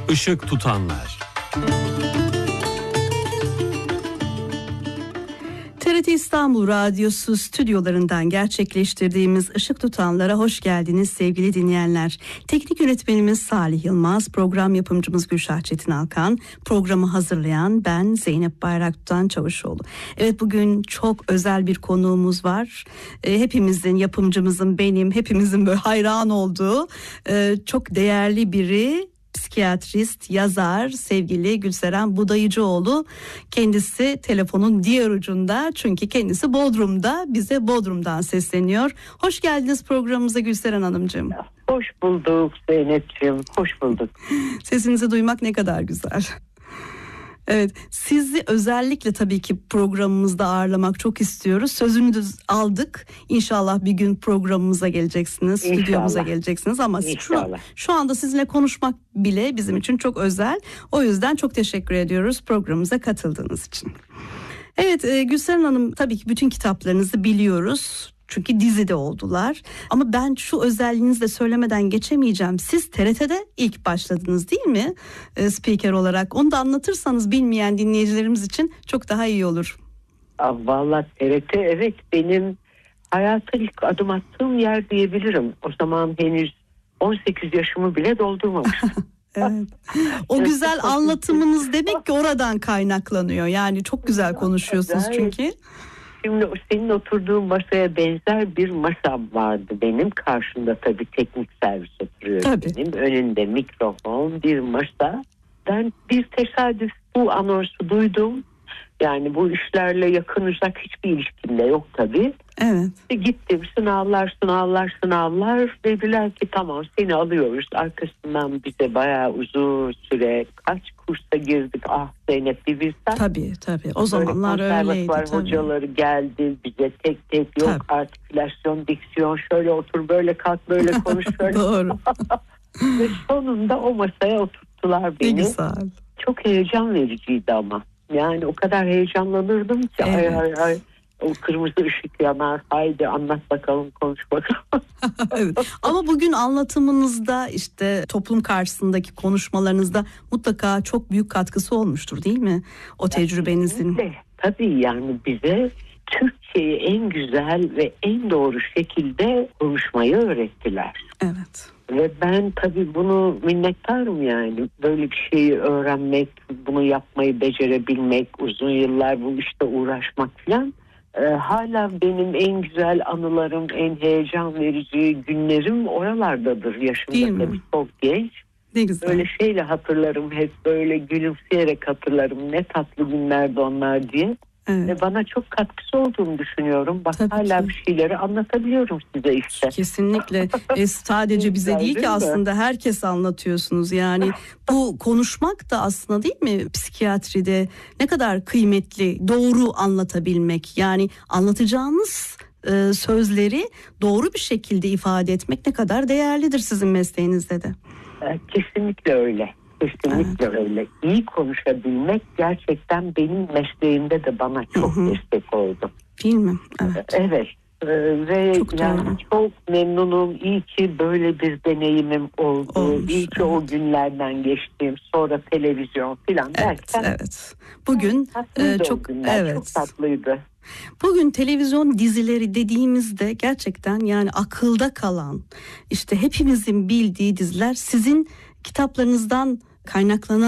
Işık tutanlar. TRT İstanbul Radyosu stüdyolarından gerçekleştirdiğimiz Işık Tutanlar'a hoş geldiniz sevgili dinleyenler. Teknik yönetmenimiz Salih Yılmaz, program yapımcımız Gülşah Çetin Alkan, programı hazırlayan ben Zeynep Bayraktutan Çavuşoğlu. Evet, bugün çok özel bir konuğumuz var. Hepimizin, yapımcımızın, benim, hepimizin böyle hayran olduğu çok değerli biri. Psikiyatrist, yazar, sevgili Gülseren Budayıcıoğlu. Kendisi telefonun diğer ucunda, çünkü kendisi Bodrum'da, bize Bodrum'dan sesleniyor. Hoş geldiniz programımıza Gülseren Hanımcığım. Hoş bulduk Zeynep'ciğim, hoş bulduk. Sesinizi duymak ne kadar güzel. Evet, sizi özellikle tabii ki programımızda ağırlamak çok istiyoruz. Sözünüzü aldık. İnşallah bir gün programımıza geleceksiniz, stüdyomuza geleceksiniz. Ama şu anda sizinle konuşmak bile bizim için çok özel. O yüzden çok teşekkür ediyoruz programımıza katıldığınız için. Evet, Gülseren Hanım, tabii ki bütün kitaplarınızı biliyoruz. Çünkü dizide oldular. Ama ben şu özelliğinizi de söylemeden geçemeyeceğim. Siz TRT'de ilk başladınız değil mi? Spiker olarak. Onu da anlatırsanız bilmeyen dinleyicilerimiz için çok daha iyi olur. Vallahi TRT evet benim hayata ilk adım attığım yer diyebilirim. O zaman henüz 18 yaşımı bile doldurmamıştım. Evet. O güzel anlatımınız demek ki oradan kaynaklanıyor. Yani çok güzel konuşuyorsunuz çünkü. Şimdi senin oturduğun masaya benzer bir masam vardı benim. Karşımda tabii teknik servis oturuyor benim. Önünde mikrofon, bir masa. Ben bir tesadüf bu anonsu duydum. Yani bu işlerle yakın uzak hiçbir ilişkim de yok tabii. Evet. Gittim, sınavlar. Dediler ki tamam, seni alıyoruz. Arkasından bize bayağı uzun süre kaç kursa girdik. Ah Zeynep, bir bilsen. Tabii. O zamanlar öyleydi. Hocaları geldi bize tek tek, yok artikülasyon, diksiyon, şöyle otur, böyle kalk, böyle konuş. Şöyle. Doğru. Ve sonunda o masaya oturttular beni. Ne güzel. Çok heyecan vericiydi ama. Yani o kadar heyecanlanırdım ki ay. O kırmızı ışık yanar. Haydi anlat bakalım, konuş bakalım. Evet. Ama bugün anlatımınızda, işte toplum karşısındaki konuşmalarınızda mutlaka çok büyük katkısı olmuştur değil mi? O tecrübenizin. Tabii yani bize Türkçeyi en güzel ve en doğru şekilde konuşmayı öğrettiler. Evet. Ve ben tabii bunu minnettarım yani. Böyle bir şeyi öğrenmek, bunu yapmayı becerebilmek, uzun yıllar bu işte uğraşmak falan. Hala benim en güzel anılarım, en heyecan verici günlerim oralardadır. Yaşımda tabii çok genç. Ne güzel. Böyle şeyle hatırlarım, hep böyle gülümseyerek hatırlarım. Ne tatlı günlerdi onlar diye. Evet. Ve bana çok katkısı olduğunu düşünüyorum. Bak tabii hala ki bir şeyleri anlatabiliyorum size işte. Kesinlikle. Sadece bize değil ki aslında herkese anlatıyorsunuz. Yani bu konuşmak da aslında değil mi psikiyatride ne kadar kıymetli, doğru anlatabilmek. Yani anlatacağınız sözleri doğru bir şekilde ifade etmek ne kadar değerlidir sizin mesleğinizde de. Kesinlikle öyle. Kesinlikle öyle. İyi konuşabilmek gerçekten benim mesleğimde de bana çok destek oldu. Değil mi? Evet. Ve çok yani doğru. çok memnunum. İyi ki böyle bir deneyimim oldu. İyi ki o günlerden geçtim. Sonra televizyon filan derken. Evet. Bugün çok çok tatlıydı. Bugün televizyon dizileri dediğimizde gerçekten yani akılda kalan, işte hepimizin bildiği diziler, sizin kitaplarınızdan kaynaklanan